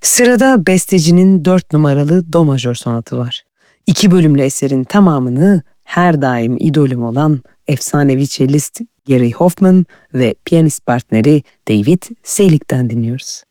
Sırada bestecinin 4 numaralı do majör sonatı var. 2 bölümlü eserin tamamını her daim idolüm olan efsanevi cellist Gary Hoffman ve piyanist partneri David Selig'den dinliyoruz.